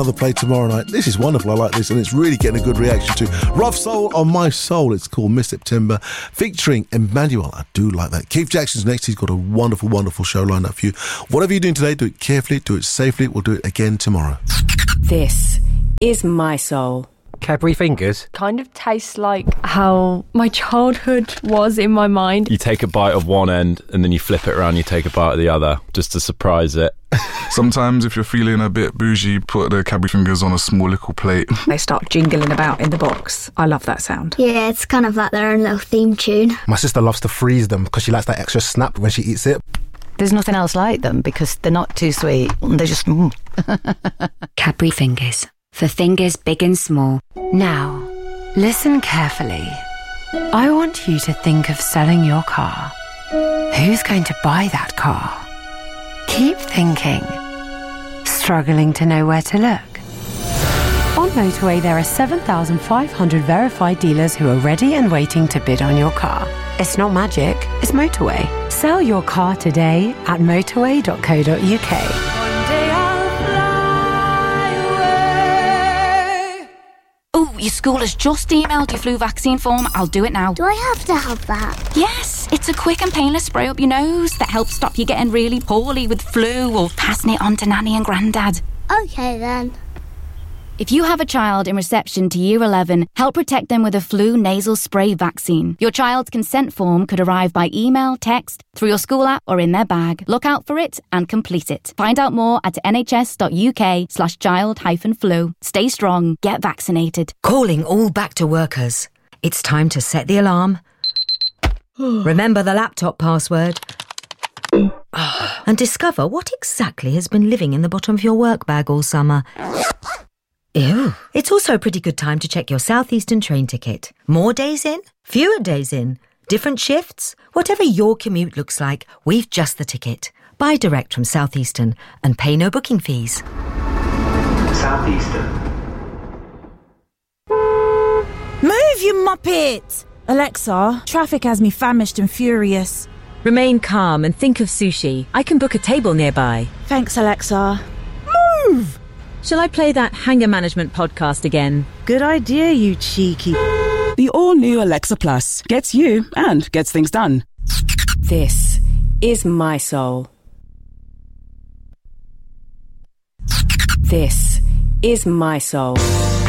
Another play tomorrow night. This is wonderful. I like this, and it's really getting a good reaction to Rough Soul on My Soul. It's called Miss September, featuring Emmanuel. I do like that. Keith Jackson's next. He's got a wonderful, wonderful show lined up for you. Whatever you're doing today, do it carefully, do it safely. We'll do it again tomorrow. This is My Soul. Cadbury Fingers? Kind of tastes like how my childhood was in my mind. You take a bite of one end and then you flip it around, you take a bite of the other, just to surprise it. Sometimes if you're feeling a bit bougie, put the Cadbury Fingers on a small little plate. They start jingling about in the box. I love that sound. Yeah, it's kind of like their own little theme tune. My sister loves to freeze them because she likes that extra snap when she eats it. There's nothing else like them because they're not too sweet. They're just... Cadbury Fingers. For fingers big and small. Now, listen carefully. I want you to think of selling your car. Who's going to buy that car? Keep thinking. Struggling to know where to look? On Motorway, there are 7,500 verified dealers who are ready and waiting to bid on your car. It's not magic, it's Motorway. Sell your car today at motorway.co.uk. Oh, your school has just emailed your flu vaccine form. I'll do it now. Do I have to have that? Yes, it's a quick and painless spray up your nose that helps stop you getting really poorly with flu or passing it on to Nanny and Grandad. Okay then. If you have a child in reception to Year 11, help protect them with a flu nasal spray vaccine. Your child's consent form could arrive by email, text, through your school app or in their bag. Look out for it and complete it. Find out more at nhs.uk/child-flu. Stay strong, get vaccinated. Calling all back to workers. It's time to set the alarm. Remember the laptop password. And discover what exactly has been living in the bottom of your work bag all summer. Ew. It's also a pretty good time to check your South Eastern train ticket. More days in? Fewer days in? Different shifts? Whatever your commute looks like, we've just the ticket. Buy direct from South Eastern and pay no booking fees. South Eastern. Move, you muppet! Alexa, traffic has me famished and furious. Remain calm and think of sushi. I can book a table nearby. Thanks, Alexa. Move! Shall I play that Hanger Management podcast again? Good idea, you cheeky... The all-new Alexa Plus gets you and gets things done. This is My Soul. This is My Soul.